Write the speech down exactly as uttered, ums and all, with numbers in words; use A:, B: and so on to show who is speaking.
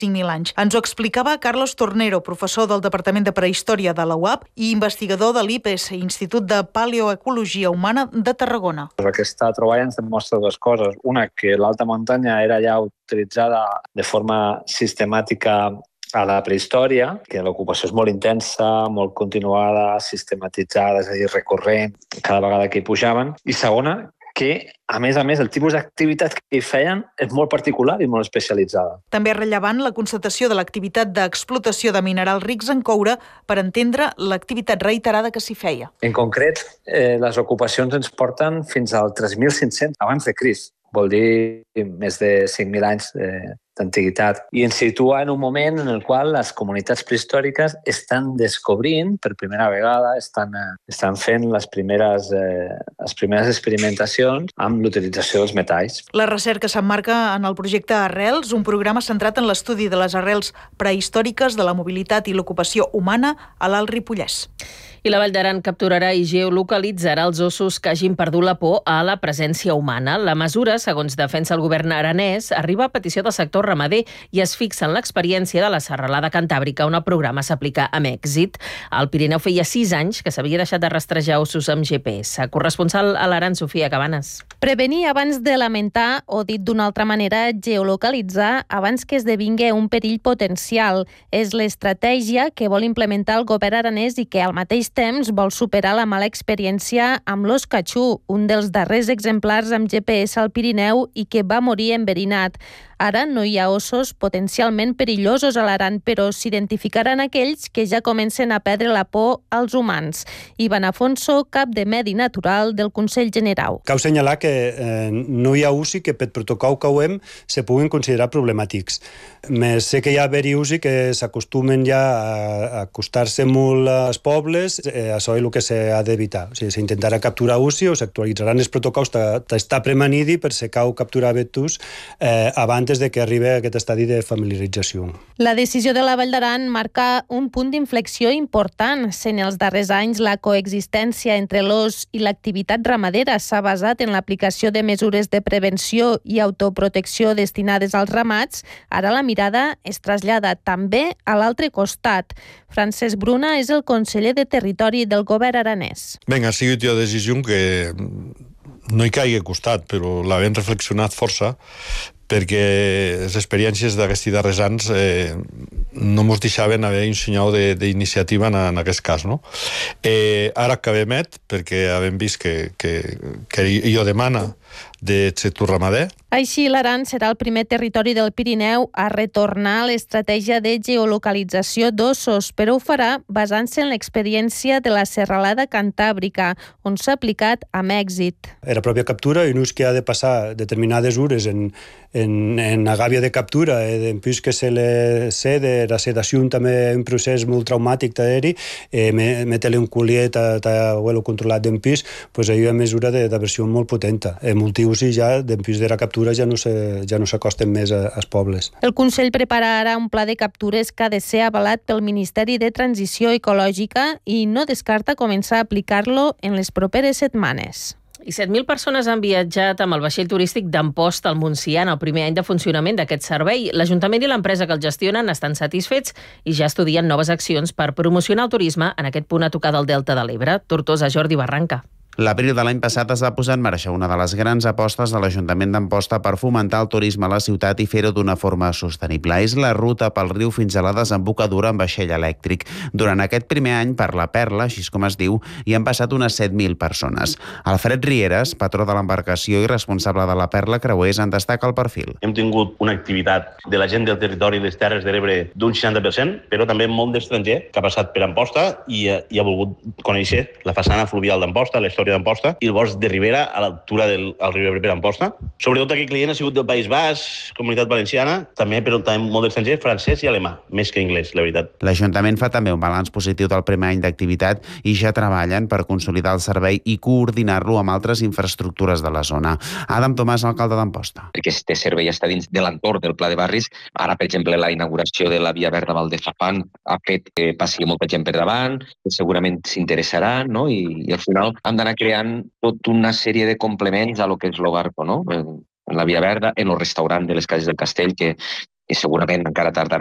A: cinc mil anys. Ens ho explicava Carlos Tornero, professor del Departament de Prehistòria de la U A P i investigador de l'I P E S, Institut de Paleoecologia Humana de Tarragona.
B: Aquesta troballa ens demostra dues coses. Una, que l'alta muntanya era ja utilitzada de forma sistemàtica a la prehistòria, que l'ocupació és molt intensa, molt continuada, sistematitzada, és a dir, recurrent, cada vegada que hi pujaven. I segona, que, a més a més, el tipus d'activitat que hi feien és molt particular i molt especialitzada.
A: També és rellevant la constatació de l'activitat d'explotació de minerals rics en coure per entendre l'activitat reiterada que s'hi feia.
B: En concret, eh, les ocupacions ens porten fins al tres mil cinc-cents abans de Crist. Vol dir més de cinc mil anys eh, d'antiguitat. I ens situa en un moment en el qual les comunitats prehistòriques estan descobrint per primera vegada, estan, eh, estan fent les primeres, eh, les primeres experimentacions amb l'utilització dels metalls.
A: La recerca s'emmarca en el projecte Arrels, un programa centrat en l'estudi de les arrels prehistòriques de la mobilitat i l'ocupació humana a l'Alt Ripollès.
C: I la Vall d'Aran capturarà i geolocalitzarà els ossos que hagin perdut la por a la presència humana. La mesura, segons defensa el govern aranès, arriba a petició del sector ramader i es fixa en l'experiència de la Serralada Cantàbrica, on el programa s'aplica amb èxit. Al Pirineu feia sis anys que s'havia deixat de rastrejar ossos amb G P S. Corresponsal a l'Aran, Sofia Cabanes.
D: Prevenir abans de lamentar, o dit d'una altra manera, geolocalitzar abans que esdevingui un perill potencial. És l'estratègia que vol implementar el govern aranès i que al mateix temps vol superar la mala experiència amb l'os catxú, un dels darrers exemplars amb G P S al Pirineu i que va morir enverinat. Ara no hi ha ossos potencialment perillosos a l'Aran, però s'identificaran aquells que ja comencen a perdre la por als humans. Ivan Afonso, cap de Medi Natural del Consell Generau.
E: Cal assenyalar que eh, no hi ha usi que per protocol que ho hem se puguin considerar problemàtics. Més sé que hi ha haver-hi usi que s'acostumen ja a acostar-se molt als pobles, eh, això és el que s'ha d'evitar. O sigui, s'intentarà capturar usi o s'actualitzaran els protocols d'estar premanidi per se cau capturar vetus eh, abans de que arribi a aquest estadi de familiarització.
D: La decisió de la Vall d'Aran marca un punt d'inflexió important. En els darrers anys, la coexistència entre l'os i l'activitat ramadera s'ha basat en l'aplicació de mesures de prevenció i autoprotecció destinades als ramats. Ara la mirada es trasllada també a l'altre costat. Francesc Bruna és el conseller de Territori del govern aranès.
F: Ben, ha sigut una decisió que no hi caigui costat, però l'havem reflexionat força, perquè les experiències d'aquests darrers anys eh, no ens deixaven haver un senyal d'iniciativa en, en aquest cas. No? Eh, ara acabem, perquè hem vist que, que, que jo demana del sector ramader.
D: Així, l'Aran serà el primer territori del Pirineu a retornar a l'estratègia de geolocalització d'ossos, però ho farà basant-se en l'experiència de la Serralada Cantàbrica, on s'ha aplicat amb èxit.
E: La pròpia captura, i no és que ha de passar determinades hores en, en, en la gàbia de captura, eh, en plus que se le cede, la sedació també un procés molt traumàtic d'aheri, eh, metre-li un colliet a vuelo controlat d'en pis, pues hi ha una mesura d'aversió molt potenta. Eh, multiusi ja, d'en pis de la captura, ja no se, ja no s'acosten més als pobles.
D: El Consell prepara ara un pla de captures que ha de ser avalat pel Ministeri de Transició Ecològica i no descarta començar a aplicar-lo en les properes setmanes.
C: I set mil persones han viatjat amb el vaixell turístic d'Amposta al Montsià en el primer any de funcionament d'aquest servei. L'Ajuntament i l'empresa que el gestionen estan satisfets i ja estudien noves accions per promocionar el turisme en aquest punt a tocar del Delta de l'Ebre. Tortosa, Jordi Barranca.
G: L'abril de l'any passat es va posar en marxa una de les grans apostes de l'Ajuntament d'Amposta per fomentar el turisme a la ciutat i fer-ho d'una forma sostenible. És la ruta pel riu fins a la desembocadura amb vaixell elèctric. Durant aquest primer any, per la Perla, així com es diu, hi han passat unes set mil persones. Alfred Rieres, patró de l'embarcació i responsable de la Perla Creuers, en destaca el perfil.
H: Hem tingut una activitat de la gent del territori i les Terres de l'Ebre d'un seixanta per cent, però també molt d'estranger que ha passat per Amposta i, i ha volgut conèixer la façana fluvial d'Amposta, la història d'Amposta i el bosc de Ribera a l'altura del riu Ebre per Amposta. Sobretot aquest client ha sigut del País Basc, Comunitat Valenciana, també, però també molt d'estranger, francès i alemà, més que anglès, la veritat.
G: L'Ajuntament fa també un balanç positiu del primer any d'activitat i ja treballen per consolidar el servei i coordinar-lo amb altres infraestructures de la zona. Adam Tomàs, alcalde d'Amposta.
I: Perquè este servei està dins de l'entorn del Pla de Barris. Ara, per exemple, la inauguració de la Via Verda Valdefafant ha fet que passi molta gent per davant, que segurament s'interessarà, no? I, i al final hem d'anar creant tota una sèrie de complements a lo que és l'Ogarco, no? En la Via Verda, en el restaurant de les Cases del Castell, que i segurament encara tardarà